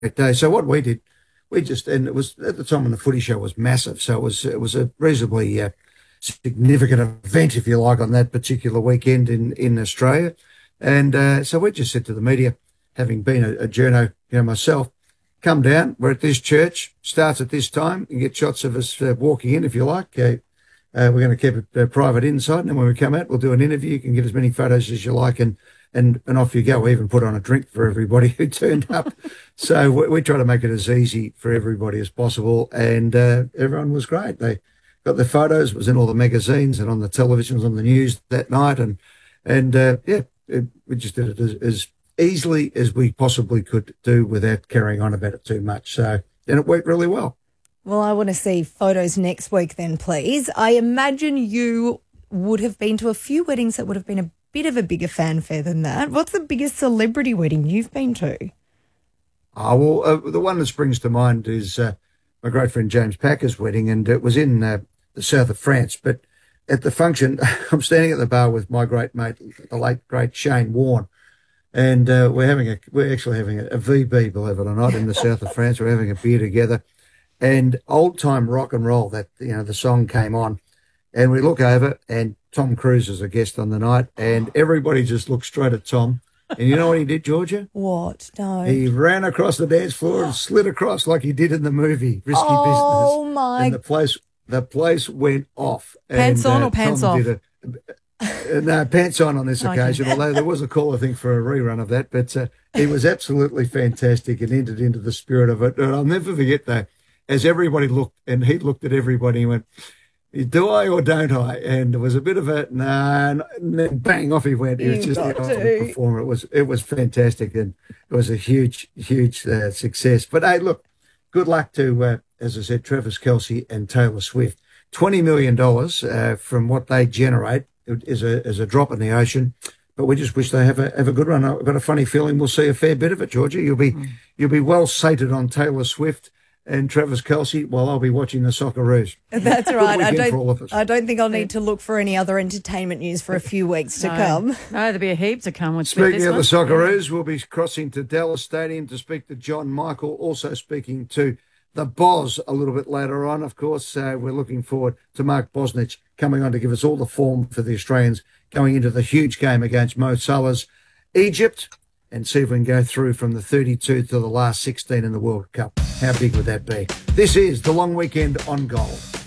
day. So what we did, we just, and it was at the time when the footy show was massive. So it was a reasonably significant event, if you like, on that particular weekend in Australia. And so we just said to the media, having been a journo, myself, come down. We're at this church, starts at this time. You get shots of us walking in, if you like. We're going to keep it private inside, and then when we come out, we'll do an interview. You can get as many photos as you like, and off you go. We even put on a drink for everybody who turned up. So we try to make it as easy for everybody as possible, and everyone was great. They got their photos. It was in all the magazines and on the television, was on the news that night, and we just did it as easily as we possibly could do without carrying on about it too much. So, and it worked really well. Well, I want to see photos next week then, please. I imagine you would have been to a few weddings that would have been a bit of a bigger fanfare than that. What's the biggest celebrity wedding you've been to? The one that springs to mind is my great friend James Packer's wedding, and it was in the south of France. But at the function, I'm standing at the bar with my great mate, the late, great Shane Warne, and we're actually having a VB, believe it or not, in the south of France. We're having a beer together. And old time rock and roll, the song came on, and we look over, and Tom Cruise is a guest on the night, and everybody just looked straight at Tom. And you know what he did, Georgia? What? No. He ran across the dance floor and slid across like he did in the movie Risky Business. Oh my! And the place went off. Pants on or pants off? No, pants on this occasion, although there was a call, I think, for a rerun of that. But he was absolutely fantastic and entered into the spirit of it. And I'll never forget that. As everybody looked, and he looked at everybody and went, do I or don't I? And there was a bit of a, nah, and then bang, off he went. He was just an awesome performer. It was fantastic, and it was a huge success. But, hey, look, good luck to, as I said, Travis Kelce and Taylor Swift. $20 million from what they generate is a drop in the ocean. But we just wish they have a good run. I've got a funny feeling we'll see a fair bit of it, Georgia. You'll be well sated on Taylor Swift and Travis Kelce while I'll be watching the Socceroos. That's right. I don't think I'll need to look for any other entertainment news for a few weeks to come. No, there'll be a heap to come. Speaking of the Socceroos, we'll be crossing to Dallas Stadium to speak to John Michael, also speaking to the Boz a little bit later on. Of course, we're looking forward to Mark Bosnich coming on to give us all the form for the Australians going into the huge game against Mo Salah's Egypt, and see if we can go through from the 32 to the last 16 in the World Cup. How big would that be? This is the Long Weekend on Gold.